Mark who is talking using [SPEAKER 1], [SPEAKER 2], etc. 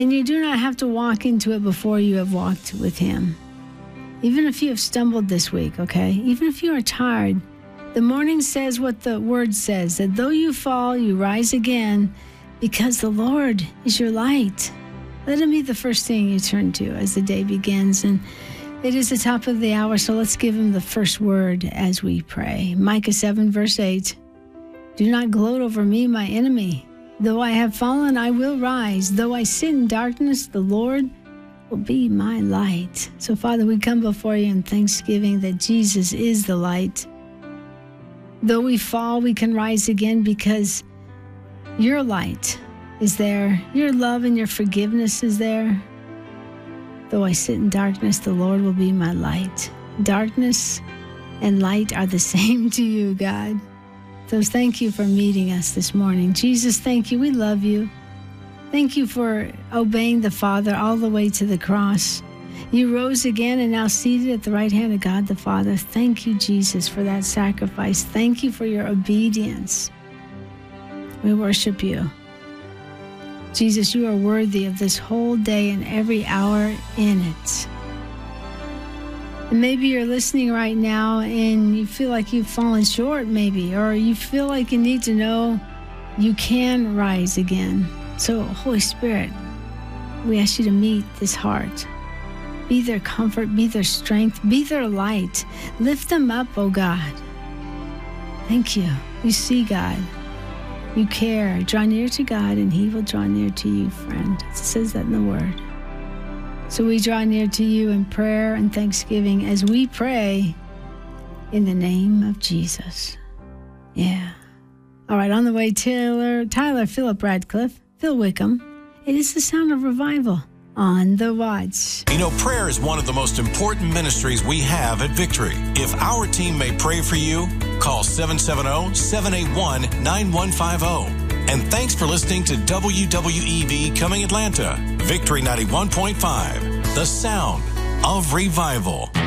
[SPEAKER 1] And you do not have to walk into it before you have walked with him. Even if you have stumbled this week, okay? Even if you are tired, the morning says what the word says, that though you fall, you rise again because the Lord is your light. Let him be the first thing you turn to as the day begins. And it is the top of the hour, so let's give him the first word as we pray. Micah 7, verse 8. Do not gloat over me, my enemy. Though I have fallen, I will rise. Though I sit in darkness, the Lord will be my light. So, Father, we come before you in thanksgiving that Jesus is the light. Though we fall, we can rise again because your light is there. Your love and your forgiveness is there. Though I sit in darkness, the Lord will be my light. Darkness and light are the same to you, God. So thank you for meeting us this morning. Jesus, thank you. We love you. Thank you for obeying the Father all the way to the cross. You rose again and now seated at the right hand of God the Father. Thank you, Jesus, for that sacrifice. Thank you for your obedience. We worship you. Jesus, you are worthy of this whole day and every hour in it. And maybe you're listening right now and you feel like you've fallen short maybe, or you feel like you need to know you can rise again. So, Holy Spirit, we ask you to meet this heart. Be their comfort, be their strength, be their light. Lift them up, oh God. Thank you. You see, God. You care. Draw near to God and he will draw near to you, friend. It says that in the word. So we draw near to you in prayer and thanksgiving as we pray in the name of Jesus. Yeah. All right, on the way, Tyler Philip Radcliffe, Phil Wickham. It is the sound of revival on The Watch.
[SPEAKER 2] You know, prayer is one of the most important ministries we have at Victory. If our team may pray for you, call 770-781-9150. And thanks for listening to WWEV Coming Atlanta, Victory 91.5, the sound of revival.